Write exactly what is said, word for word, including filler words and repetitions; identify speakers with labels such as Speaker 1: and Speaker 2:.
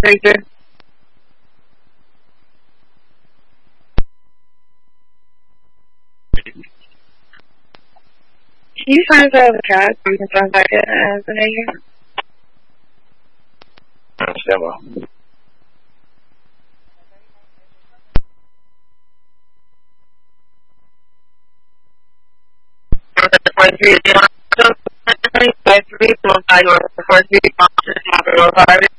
Speaker 1: Victor. Can you sign out of the chat so you can sign back in as an agent?
Speaker 2: Understandable. Five three one five your four three five